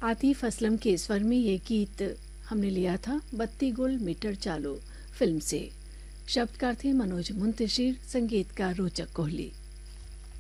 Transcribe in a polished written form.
आतिफ असलम के स्वर में ये गीत हमने लिया था बत्ती गुल मीटर चालो फिल्म से। शब्दकार थे मनोज मुंतशिर, संगीतकार रोचक कोहली।